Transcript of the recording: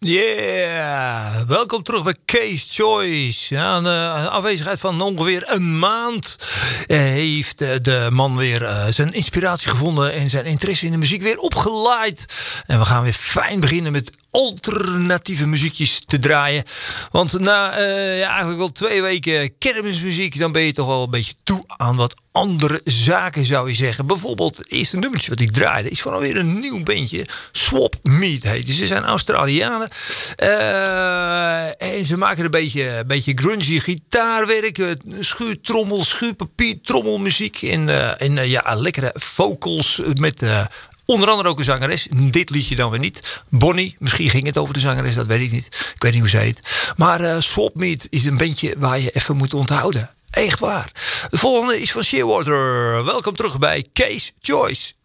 Yeah, welkom terug bij Case Choice. Ja, een afwezigheid van ongeveer een maand heeft de man weer zijn inspiratie gevonden en zijn interesse in de muziek weer opgeleid. En we gaan weer fijn beginnen met alternatieve muziekjes te draaien. Want na eigenlijk al 2 weken kermismuziek, dan ben je toch wel een beetje toe aan wat andere zaken, zou je zeggen. Bijvoorbeeld het eerste nummertje wat ik draaide is van alweer een nieuw bandje. Swap Meat heet. Ze zijn Australianen. En ze maken een beetje grungy gitaarwerk. Schuurtrommel, schuurpapier, trommelmuziek. En lekkere vocals met onder andere ook een zangeres. Dit liedje dan weer niet. Bonnie, misschien ging het over de zangeres, dat weet ik niet. Ik weet niet hoe ze heet. Maar Swap Meat is een bandje waar je even moet onthouden. Echt waar. Het volgende is van Shearwater. Welkom terug bij Case Choice.